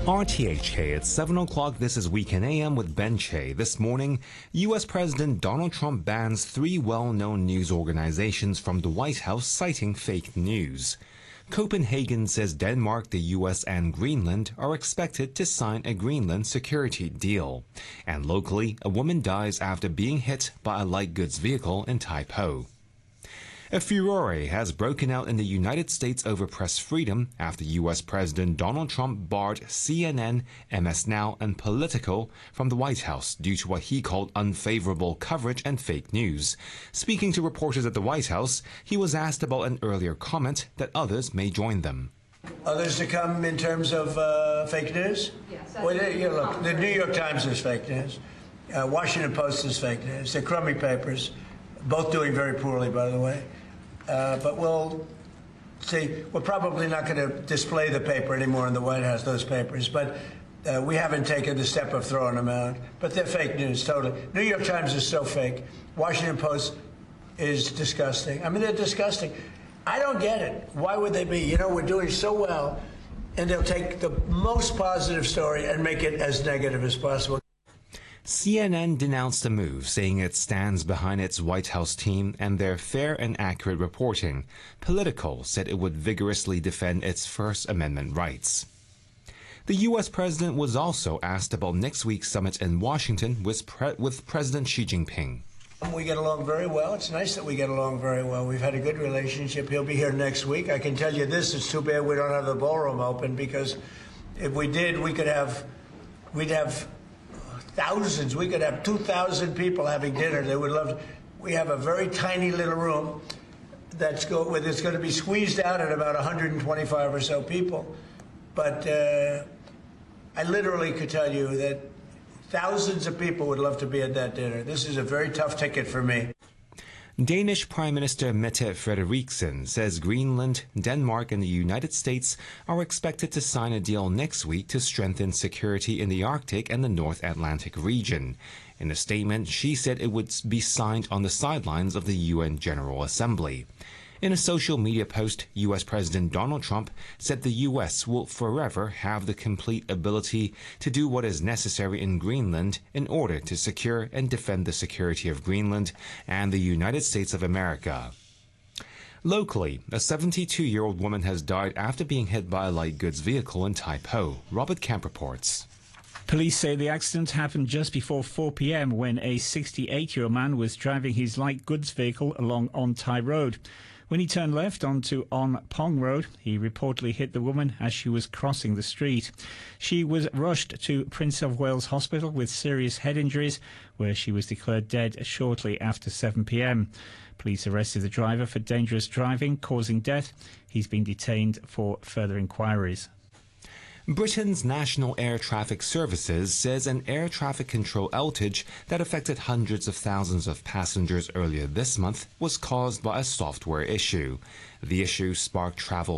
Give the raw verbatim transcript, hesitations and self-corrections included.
R T H K at seven o'clock. This is Weekend A M with Ben Che. This morning, U S President Donald Trump bans three well-known news organizations from the White House citing fake news. Copenhagen says Denmark, the U S, and Greenland are expected to sign a Greenland security deal. And locally, a woman dies after being hit by a light goods vehicle in Tai Po. A furore has broken out in the United States over press freedom after U S President Donald Trump barred C N N, M S Now, and Politico from the White House due to what he called unfavorable coverage and fake news. Speaking to reporters at the White House, he was asked about an earlier comment that others may join them. Others to come in terms of uh, fake news? Yes. Well, you know, look, the New York Times is fake news. Uh, Washington Post is fake news. They're crummy papers, both doing very poorly, by the way. Uh, but we'll see. We're probably not going to display the paper anymore in the White House, those papers. But uh, we haven't taken the step of throwing them out. But they're fake news, totally. New York Times is so fake. Washington Post is disgusting. I mean, they're disgusting. I don't get it. Why would they be? You know, we're doing so well, and they'll take the most positive story and make it as negative as possible. C N N denounced the move, saying it stands behind its White House team and their fair and accurate reporting. Politico said it would vigorously defend its First Amendment rights. The U S president was also asked about next week's summit in Washington with, Pre- with President Xi Jinping. We get along very well. It's nice that we get along very well. We've had a good relationship. He'll be here next week. I can tell you this, it's too bad we don't have the ballroom open, because if we did, we could have, we'd have thousands. We could have two thousand people having dinner. They would love to. We have a very tiny little room that's go, where it's going to be squeezed out at about one hundred twenty-five or so people. But uh, I literally could tell you that thousands of people would love to be at that dinner. This is a very tough ticket for me. Danish Prime Minister Mette Frederiksen says Greenland, Denmark, and the United States are expected to sign a deal next week to strengthen security in the Arctic and the North Atlantic region. In a statement, she said it would be signed on the sidelines of the U N General Assembly. In a social media post, U S President Donald Trump said the U S will forever have the complete ability to do what is necessary in Greenland in order to secure and defend the security of Greenland and the United States of America. Locally, a seventy-two-year-old woman has died after being hit by a light goods vehicle in Tai Po. Robert Camp reports. Police say the accident happened just before four p m when a sixty-eight-year-old man was driving his light goods vehicle along On Tai Road. When he turned left onto On Pong Road, he reportedly hit the woman as she was crossing the street. She was rushed to Prince of Wales Hospital with serious head injuries, where she was declared dead shortly after seven p m Police arrested the driver for dangerous driving, causing death. He's been detained for further inquiries. Britain's National Air Traffic Services says an air traffic control outage that affected hundreds of thousands of passengers earlier this month was caused by a software issue. The issue sparked travel